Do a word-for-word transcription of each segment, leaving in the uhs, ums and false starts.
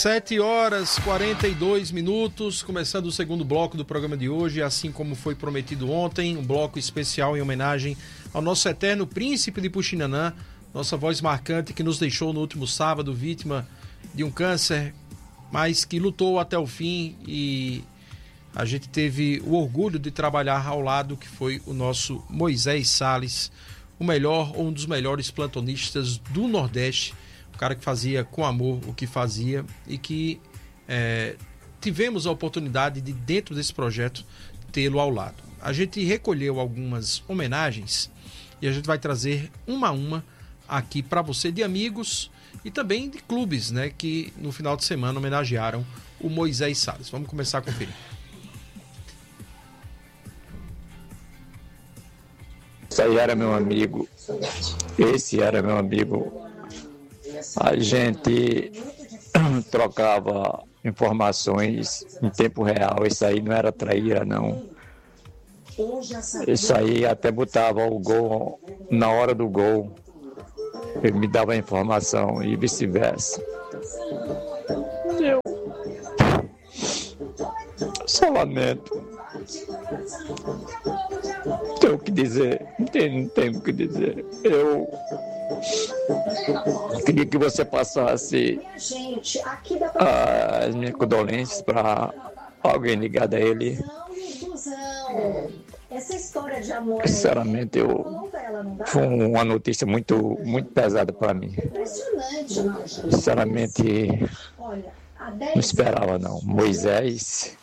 sete horas e quarenta e dois minutos, começando o segundo bloco do programa de hoje, assim como foi prometido ontem, um bloco especial em homenagem ao nosso eterno príncipe de Puxinanã, nossa voz marcante que nos deixou no último sábado, vítima de um câncer, mas que lutou até o fim, e a gente teve o orgulho de trabalhar ao lado, que foi o nosso Moisés Salles, o melhor ou um dos melhores plantonistas do Nordeste, o cara que fazia com amor o que fazia, e que é, tivemos a oportunidade de, dentro desse projeto, tê-lo ao lado. A gente recolheu algumas homenagens e a gente vai trazer uma a uma aqui para você, de amigos e também de clubes, né, que no final de semana homenagearam o Moisés Salles. Vamos começar a conferir. Esse aí era meu amigo, esse era meu amigo. A gente trocava informações em tempo real. Isso aí não era traíra, não. Isso aí até botava o gol na hora do gol. Ele me dava a informação e vice-versa. Eu só lamento. Não tenho o que dizer. Não tenho, não tenho o que dizer. Eu queria que você passasse as minhas condolências para alguém ligado a ele. Sinceramente, eu, foi uma notícia muito, muito pesada para mim. Sinceramente, não esperava não. Moisés.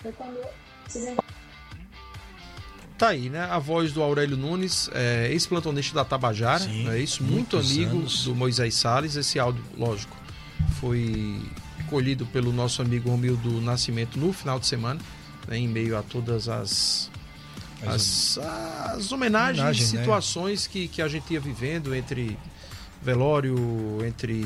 Tá aí, né? A voz do Aurélio Nunes, é, ex-plantonista da Tabajara, Sim, é isso? Muito amigo anos. do Moisés Salles. Esse áudio, lógico, foi colhido pelo nosso amigo Romildo Nascimento no final de semana, né, em meio a todas as as, as homenagens, homenagem, situações né? que, que a gente ia vivendo, entre velório, entre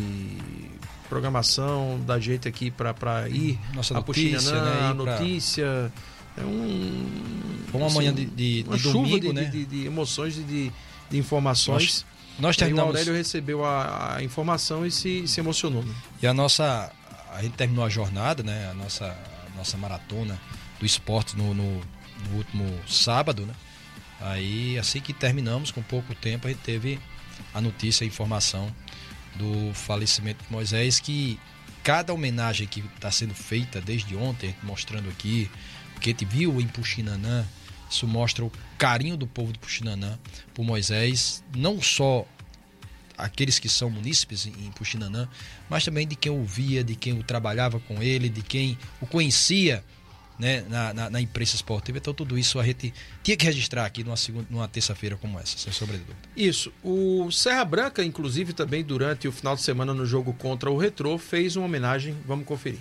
programação da gente aqui para ir Nossa a notícia, Puxinanã, né? a notícia. É um, Foi uma assim, manhã de, de, uma de chuva domingo, de, né? de, de, de emoções e de, de informações. Nós, nós terminamos... E o Aurélio recebeu a, a informação e se, se emocionou. Né? E a nossa... A gente terminou a jornada, né? A nossa, a nossa maratona do esporte no, no, no último sábado, né? Aí, assim que terminamos, com pouco tempo, a gente teve a notícia, a informação do falecimento de Moisés, que cada homenagem que está sendo feita desde ontem, mostrando aqui, porque a gente viu em Puxinanã, isso mostra o carinho do povo de Puxinanã por Moisés, não só aqueles que são munícipes em Puxinanã, mas também de quem o via, de quem o trabalhava com ele, de quem o conhecia, né, na, na, na imprensa esportiva. Então tudo isso a gente tinha que registrar aqui numa, segunda, numa terça-feira como essa, sem sombra de dúvida. Isso. O Serra Branca, inclusive, também durante o final de semana no jogo contra o Retrô, fez uma homenagem. Vamos conferir.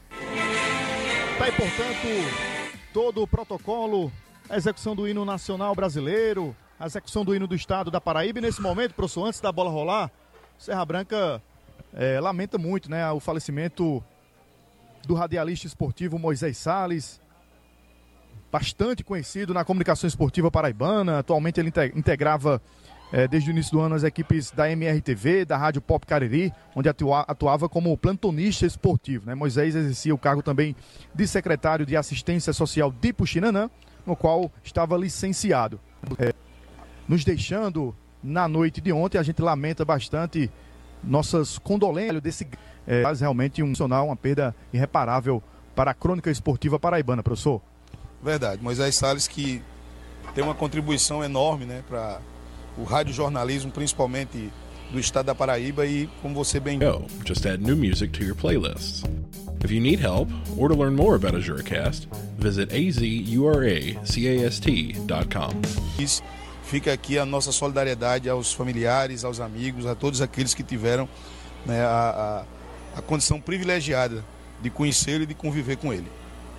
Tá aí, portanto, todo o protocolo, a execução do hino nacional brasileiro, a execução do hino do estado da Paraíba. E nesse momento, professor, antes da bola rolar, Serra Branca é, lamenta muito, né, o falecimento do radialista esportivo Moisés Salles, bastante conhecido na comunicação esportiva paraibana. Atualmente ele integrava é, desde o início do ano as equipes da M R T V, da Rádio Pop Cariri, onde atua, atuava como plantonista esportivo, né? Moisés exercia o cargo também de secretário de assistência social de Puxinanã, no qual estava licenciado. É, nos deixando na noite de ontem, a gente lamenta bastante nossas condolências desse é, realmente um nacional, uma perda irreparável para a crônica esportiva paraibana, professor. Verdade, Moisés Salles, que tem uma contribuição enorme, né, para o radiojornalismo, principalmente do estado da Paraíba, e como você bem... Oh, just add new music to your playlists. If you need help or to learn more about AzuraCast, visit a z u r a c a s t dot com. Fica aqui a nossa solidariedade aos familiares, aos amigos, a todos aqueles que tiveram, né, a, a, a condição privilegiada de conhecê-lo e de conviver com ele.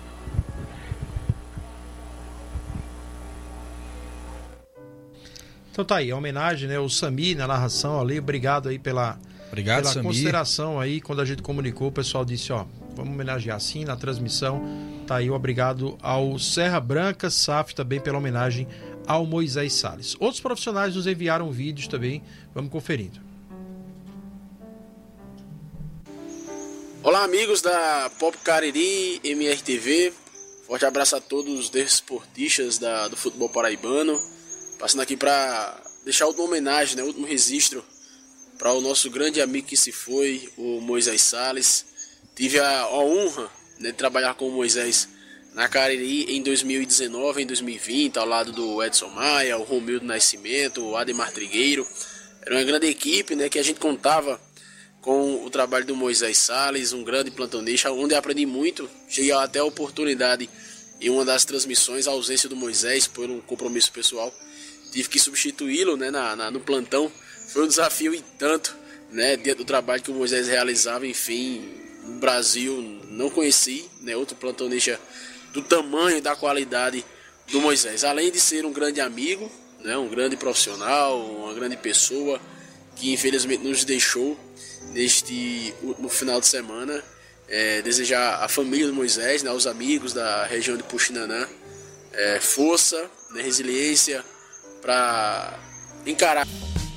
Então tá aí, a homenagem, né? O Sami na narração ali, obrigado aí pela, obrigado, pela Sami. consideração aí. Quando a gente comunicou, o pessoal disse, ó, vamos homenagear assim na transmissão. Tá aí, obrigado ao Serra Branca, S A F também pela homenagem ao Moisés Salles. Outros profissionais nos enviaram vídeos também, vamos conferindo. Olá, amigos da Pop Cariri M R T V. Forte abraço a todos os desportistas da, do futebol paraibano. Passando aqui para deixar a última homenagem, né, o último registro para o nosso grande amigo que se foi, o Moisés Salles. Tive a, a honra, né, de trabalhar com o Moisés na Cariri em dois mil e dezenove, em dois mil e vinte, ao lado do Edson Maia, o Romildo Nascimento, o Ademar Trigueiro. Era uma grande equipe, né, que a gente contava com o trabalho do Moisés Salles, um grande plantonista, onde eu aprendi muito. Cheguei até a oportunidade em uma das transmissões, a ausência do Moisés por um compromisso pessoal. Tive que substituí-lo, né, na, na, no plantão. Foi um desafio e tanto, né, dentro do trabalho que o Moisés realizava. Enfim, no Brasil não conheci, né, outro plantonista do tamanho e da qualidade do Moisés. Além de ser um grande amigo, né, um grande profissional, uma grande pessoa que infelizmente nos deixou neste último final de semana. É, desejar à família do Moisés, né, aos amigos da região de Puxinanã, é, força, né, resiliência para encarar,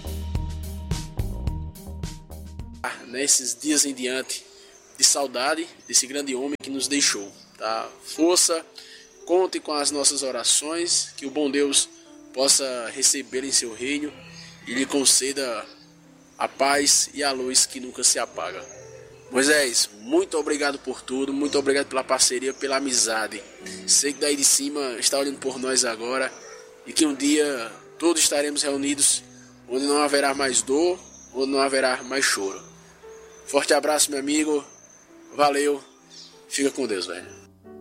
né, esses dias em diante de saudade desse grande homem que nos deixou. Tá? Força, conte com as nossas orações, que o bom Deus possa receber em seu reino e lhe conceda a paz e a luz que nunca se apaga. Moisés, muito obrigado por tudo, muito obrigado pela parceria, pela amizade. Sei que daí de cima está olhando por nós agora e que um dia todos estaremos reunidos onde não haverá mais dor, onde não haverá mais choro. Forte abraço, meu amigo. Valeu. Fica com Deus, velho.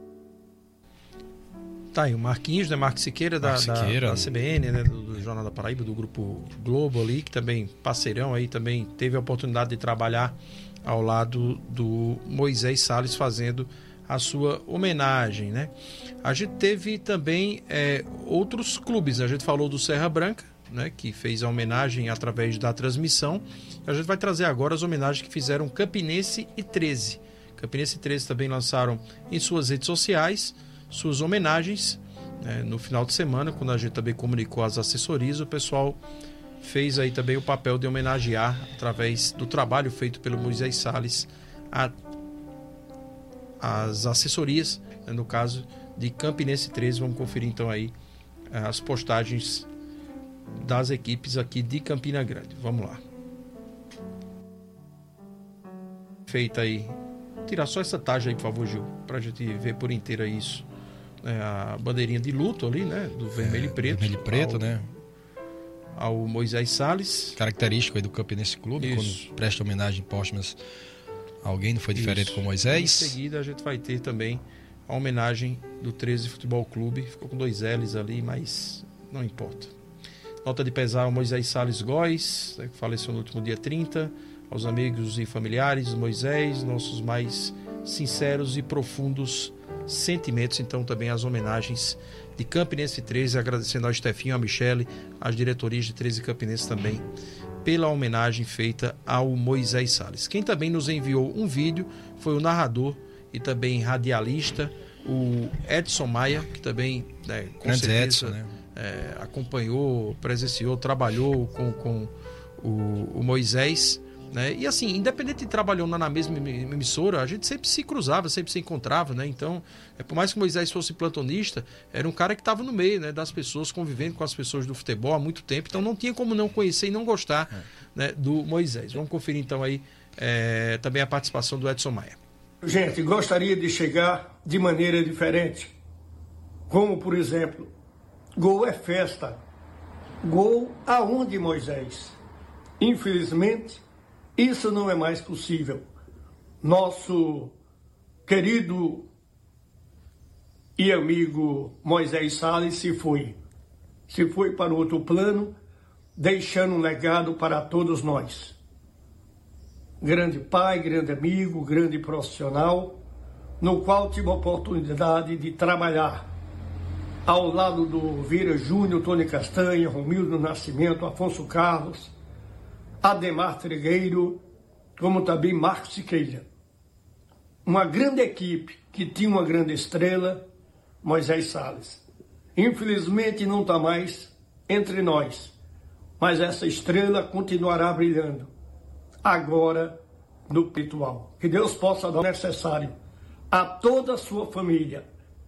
Tá aí o Marquinhos, né? Marcos Siqueira, da, Siqueira. Da, da C B N, né? Do, do Jornal da Paraíba, do Grupo Globo ali, que também, parceirão aí, também teve a oportunidade de trabalhar ao lado do Moisés Salles, fazendo a sua homenagem, né? A gente teve também é, outros clubes, né? A gente falou do Serra Branca, né? Que fez a homenagem através da transmissão. A gente vai trazer agora as homenagens que fizeram Campinense e treze. Campinense e treze também lançaram em suas redes sociais suas homenagens, né? No final de semana, quando a gente também comunicou as assessorias, o pessoal fez aí também o papel de homenagear através do trabalho feito pelo Moisés Salles a, as assessorias, né? No caso de Campinense treze. Vamos conferir então aí as postagens das equipes aqui de Campina Grande. Vamos lá. Feita aí. Tirar só essa tarja aí, por favor, Gil, pra gente ver por inteiro isso. É, a bandeirinha de luto ali, né? Do vermelho é, e preto. Vermelho e preto, ao, né? Ao Moisés Salles. Característico aí do Campinense Clube, isso. Quando presta homenagem póstumas a alguém, não foi diferente com o Moisés. Em seguida a gente vai ter também a homenagem do treze Futebol Clube. Ficou com dois L's ali, mas não importa. Nota de pesar ao Moisés Salles Góes, né, que faleceu no último dia trinta. Aos amigos e familiares do Moisés, nossos mais sinceros e profundos sentimentos. Então também as homenagens de Campinense treze, agradecendo ao Estefinho, à Michele, às diretorias de treze Campinense também, pela homenagem feita ao Moisés Salles. Quem também nos enviou um vídeo foi o narrador e também radialista, o Edson Maia, que também, né, com Grande certeza, Edson, né? é, acompanhou, presenciou, trabalhou com, com o, o Moisés. Né? E assim, independente de trabalhar na mesma emissora, a gente sempre se cruzava, sempre se encontrava, né? Então, é, por mais que Moisés fosse plantonista, era um cara que estava no meio, né, das pessoas, convivendo com as pessoas do futebol há muito tempo, então não tinha como não conhecer e não gostar, é. né, do Moisés. Vamos conferir então aí é, também a participação do Edson Maia. Gente, gostaria de chegar de maneira diferente, como por exemplo, gol é festa, gol aonde, Moisés? Infelizmente, isso não é mais possível. Nosso querido e amigo Moisés Salles se foi. Se foi para outro plano, deixando um legado para todos nós. Grande pai, grande amigo, grande profissional, no qual tive a oportunidade de trabalhar ao lado do Vieira Júnior, Tony Castanha, Romildo Nascimento, Afonso Carlos, Ademar Trigueiro, como também Marcos Siqueira. Uma grande equipe que tinha uma grande estrela, Moisés Salles. Infelizmente não está mais entre nós, mas essa estrela continuará brilhando. Agora, no espiritual. Que Deus possa dar o necessário a toda a sua família.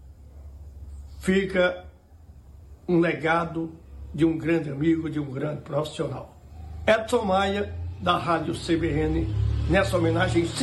Fica um legado de um grande amigo, de um grande profissional. Edson Maia, da Rádio C B N, nessa homenagem